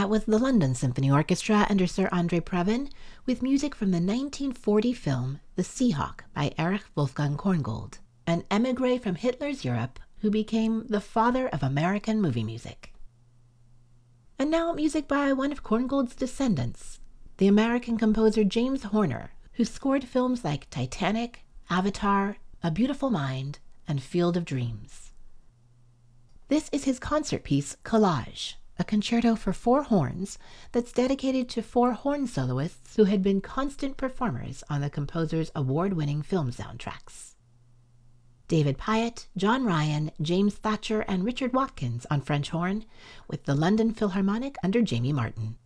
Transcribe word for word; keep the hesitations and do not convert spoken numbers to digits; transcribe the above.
That was the London Symphony Orchestra under Sir Andre Previn, with music from the nineteen forty film The Seahawk by Erich Wolfgang Korngold, an émigré from Hitler's Europe who became the father of American movie music. And now music by one of Korngold's descendants, the American composer James Horner, who scored films like Titanic, Avatar, A Beautiful Mind, and Field of Dreams. This is his concert piece, Collage, a concerto for four horns that's dedicated to four horn soloists who had been constant performers on the composer's award-winning film soundtracks. David Pyatt, John Ryan, James Thatcher, and Richard Watkins on French horn, with the London Philharmonic under Jamie Martin.